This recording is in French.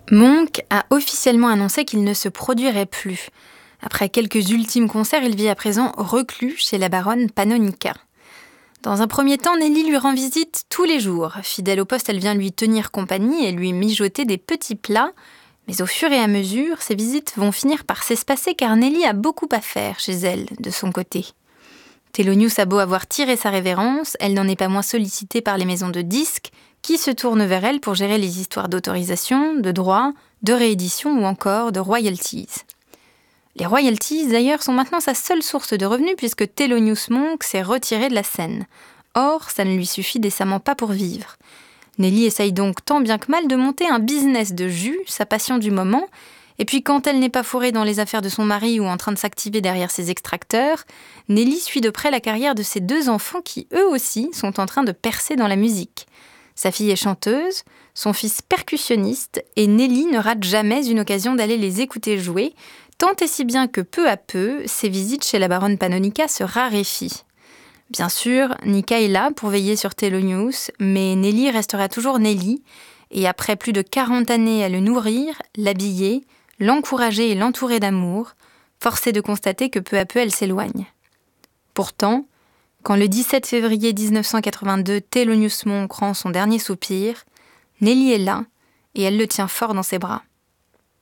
Monk a officiellement annoncé qu'il ne se produirait plus. Après quelques ultimes concerts, il vit à présent reclus chez la baronne Pannonica. Dans un premier temps, Nelly lui rend visite tous les jours. Fidèle au poste, elle vient lui tenir compagnie et lui mijoter des petits plats. Mais au fur et à mesure, ces visites vont finir par s'espacer car Nelly a beaucoup à faire chez elle, de son côté. Thelonious a beau avoir tiré sa révérence, elle n'en est pas moins sollicitée par les maisons de disques qui se tournent vers elle pour gérer les histoires d'autorisation, de droits, de réédition ou encore de royalties. Les royalties, d'ailleurs, sont maintenant sa seule source de revenus puisque Thelonious Monk s'est retiré de la scène. Or, ça ne lui suffit décemment pas pour vivre. Nelly essaye donc tant bien que mal de monter un business de jus, sa passion du moment, et puis quand elle n'est pas fourrée dans les affaires de son mari ou en train de s'activer derrière ses extracteurs, Nelly suit de près la carrière de ses 2 enfants qui, eux aussi, sont en train de percer dans la musique. Sa fille est chanteuse, son fils percussionniste, et Nelly ne rate jamais une occasion d'aller les écouter jouer, tant et si bien que peu à peu, ses visites chez la baronne Pannonica se raréfient. Bien sûr, Nika est là pour veiller sur Thelonious, mais Nelly restera toujours Nelly, et après plus de 40 années à le nourrir, l'habiller, l'encourager et l'entourer d'amour, force est de constater que peu à peu elle s'éloigne. Pourtant, quand le 17 février 1982, Thelonious Monk rend son dernier soupir, Nelly est là, et elle le tient fort dans ses bras.